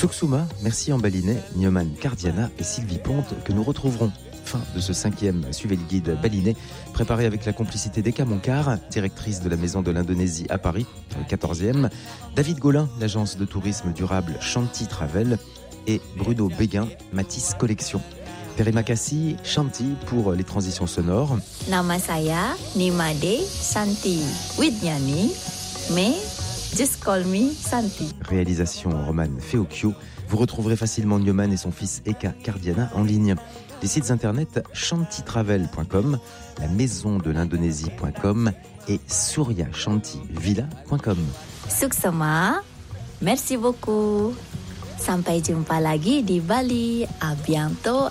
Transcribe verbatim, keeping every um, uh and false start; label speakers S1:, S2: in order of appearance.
S1: Suksuma, merci en balinais, Nyoman Cardiana et Sylvie Ponte que nous retrouverons. Fin de ce cinquième Suivez le guide balinais, préparé avec la complicité d'Eka Monkar, directrice de la Maison de l'Indonésie à Paris, dans le quatorzième, David Gaulin, l'agence de tourisme durable Shanti Travel, et Bruno Béguin, Matisse Collection. Terima kasih Shanti pour les transitions sonores.
S2: Nama saya Nimade Santi Widnyani, mais just call me Santi.
S1: Réalisation Roman Feocchio. Vous retrouverez facilement Nyoman et son fils Eka Cardiana en ligne. Les sites internet shantitravel point com, la maison de l'Indonésie point com et suryashantivilla point com.
S2: Suksema, merci beaucoup. Sampai jumpa lagi di Bali. A bientôt